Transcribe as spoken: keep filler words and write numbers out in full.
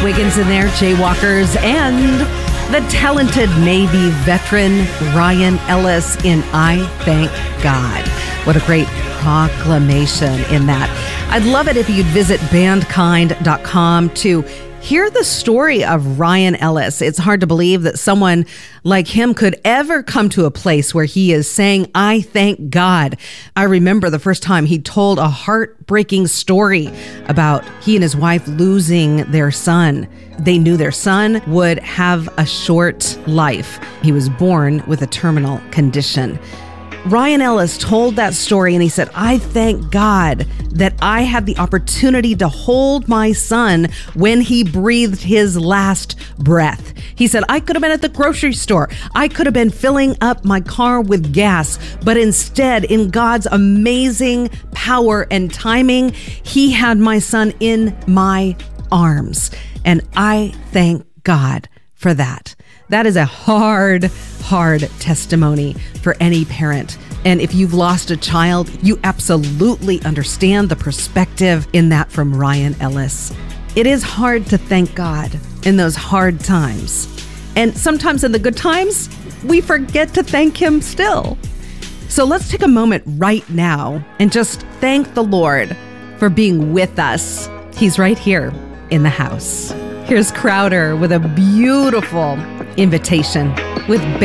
Wiggins in there, Jaywalkers, and the talented Navy veteran Ryan Ellis in I Thank God. What a great proclamation in that. I'd love it if you'd visit bandkind dot com to hear the story of Ryan Ellis. It's hard to believe that someone like him could ever come to a place where he is saying, I thank God. I remember the first time he told a heartbreaking story about he and his wife losing their son. They knew their son would have a short life. He was born with a terminal condition. Ryan Ellis told that story and he said, I thank God that I had the opportunity to hold my son when he breathed his last breath. He said, I could have been at the grocery store. I could have been filling up my car with gas, but instead, in God's amazing power and timing, he had my son in my arms. And I thank God for that. That is a hard, hard testimony for any parent. And if you've lost a child, you absolutely understand the perspective in that from Ryan Ellis. It is hard to thank God in those hard times. And sometimes in the good times, we forget to thank him still. So let's take a moment right now and just thank the Lord for being with us. He's right here in the house. Here's Crowder with a beautiful invitation with